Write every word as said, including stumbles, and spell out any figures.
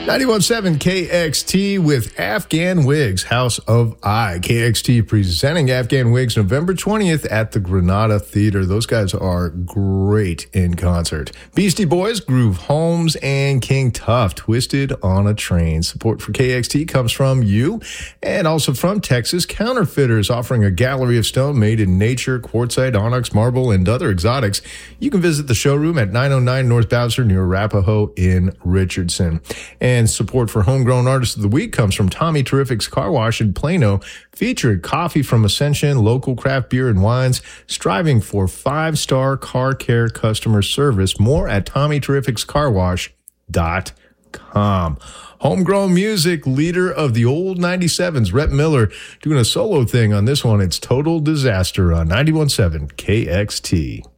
ninety-one point seven K X T with Afghan Wigs, House of I. K X T presenting Afghan Wigs November twentieth at the Granada Theater. Those guys are great in concert. Beastie Boys, Groove Holmes, and King Tuff, Twisted on a Train. Support for K X T comes from you and also from Texas Counterfeiters, offering a gallery of stone made in nature, quartzite, onyx, marble, and other exotics. You can visit the showroom at nine oh nine North Bowser near Arapahoe in Richardson. And And support for Homegrown Artist of the Week comes from Tommy Terrific's Car Wash in Plano, featured coffee from Ascension, local craft beer and wines, striving for five-star car care customer service. More at tommy terrifics car wash dot com. Homegrown music, leader of the old ninety-sevens, Rhett Miller, doing a solo thing on this one. It's Total Disaster on ninety-one point seven K X T.